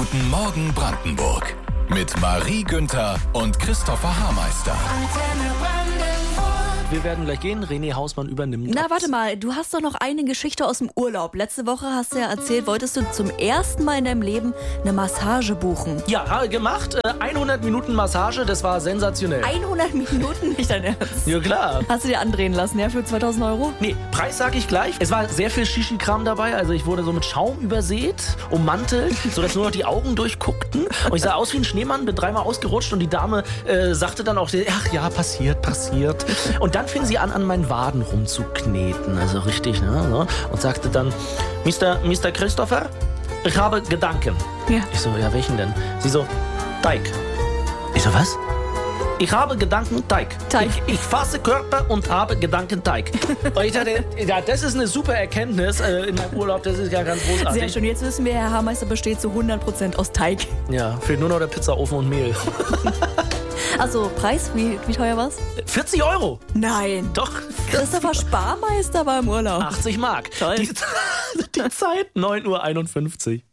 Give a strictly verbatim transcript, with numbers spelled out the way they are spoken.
Guten Morgen Brandenburg mit Marie Günther und Christopher Hameister. Wir werden gleich gehen. René Hausmann übernimmt. Na, warte mal. Du hast doch noch eine Geschichte aus dem Urlaub. Letzte Woche hast du ja erzählt, wolltest du zum ersten Mal in deinem Leben eine Massage buchen. Ja, habe gemacht. hundert Minuten Massage, das war sensationell. hundert Minuten? Nicht dein Ernst? Ja, klar. Hast du dir andrehen lassen, ja, für zweitausend Euro? Nee, Preis sage ich gleich. Es war sehr viel Shishi-Kram dabei. Also ich wurde so mit Schaum übersät, ummantelt, sodass nur noch die Augen durchguckten. Und ich sah aus wie ein Schneemann, bin dreimal ausgerutscht und die Dame äh, sagte dann auch, ach ja, passiert, passiert. Und dann fing sie an, an meinen Waden rumzukneten. Also richtig, ne? So. Und sagte dann, Mister Mister Christopher, ich habe Gedanken. Ja. Ich so, ja, welchen denn? Sie so, Teig. Ich so, was? Ich habe Gedanken Teig. Teig. Ich, ich fasse Körper und habe Gedanken Teig. Und ich dachte, ja, das ist eine super Erkenntnis äh, in meinem Urlaub. Das ist ja ganz großartig. Sehr schön. Jetzt wissen wir, Herr Hameister besteht zu hundert Prozent aus Teig. Ja, fehlt nur noch der Pizzaofen und Mehl. Also, Preis, wie, wie teuer war's? vierzig Euro. Nein. Doch. Christopher Sparmeister war im Urlaub. achtzig Mark. Toll. Die, die Zeit, neun Uhr einundfünfzig.